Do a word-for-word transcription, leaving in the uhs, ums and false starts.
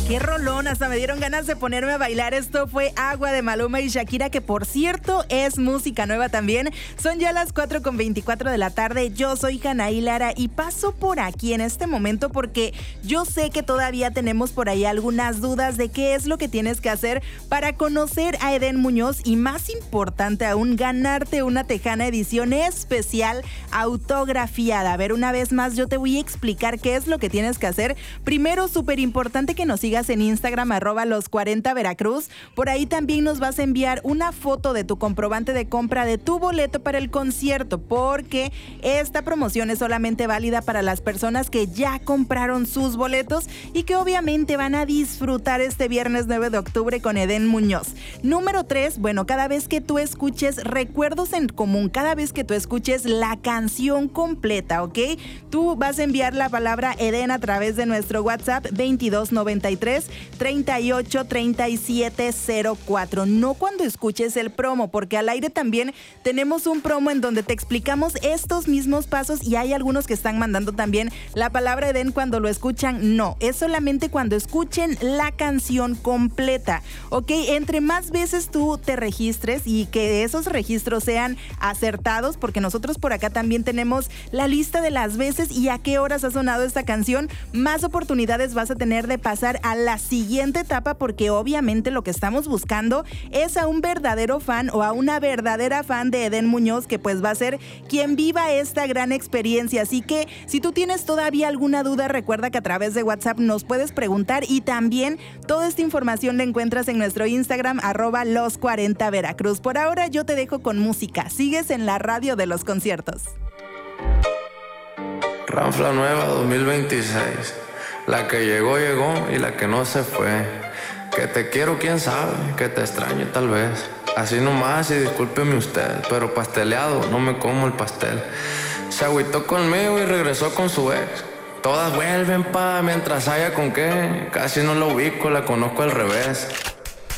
Qué rolón, hasta me dieron ganas de ponerme a bailar. Esto fue Agua de Maluma y Shakira, que por cierto es música nueva también. Son ya las cuatro con veinticuatro de la tarde. Yo soy Janaí Lara y paso por aquí en este momento porque yo sé que todavía tenemos por ahí algunas dudas de qué es lo que tienes que hacer para conocer a Edén Muñoz y, más importante aún, ganarte una Tejana edición especial autografiada. A ver, una vez más yo te voy a explicar qué es lo que tienes que hacer. Primero, súper importante que nos sigas en Instagram, arroba los cuarenta Veracruz. Por ahí también nos vas a enviar una foto de tu comprobante de compra de tu boleto para el concierto, porque esta promoción es solamente válida para las personas que ya compraron sus boletos y que obviamente van a disfrutar este viernes nueve de octubre con Edén Muñoz. Número tres, bueno, cada vez que tú escuches Recuerdos en Común, cada vez que tú escuches la canción completa, ¿ok? Tú vas a enviar la palabra Edén a través de nuestro WhatsApp veintidós noventa y tres treinta y ocho treinta y siete cero cuatro. No cuando escuches el promo, porque al aire también tenemos un promo en donde te explicamos estos mismos pasos y hay algunos que están mandando también la palabra Edén cuando lo escuchan. No, es solamente cuando escuchen la canción completa, ¿ok? Entre más veces tú te registres y que esos registros sean acertados, porque nosotros por acá también tenemos la lista de las veces y a qué horas ha sonado esta canción, más oportunidades vas a tener de pasar a la siguiente etapa, porque obviamente lo que estamos buscando es a un verdadero fan o a una verdadera fan de Edén Muñoz, que pues va a ser quien viva esta gran experiencia. Así que si tú tienes todavía alguna duda, recuerda que a través de WhatsApp nos puedes preguntar y también toda esta información la encuentras en nuestro Instagram, arroba los cuarenta Veracruz. Por ahora yo te dejo con música. Sigues en la radio de los conciertos. Ranfla nueva dos mil veintiséis. La que llegó, llegó y la que no se fue. Que te quiero, quién sabe, que te extraño tal vez. Así nomás y discúlpeme usted, pero pasteleado, no me como el pastel. Se agüitó conmigo y regresó con su ex. Todas vuelven pa' mientras haya con qué. Casi no la ubico, la conozco al revés.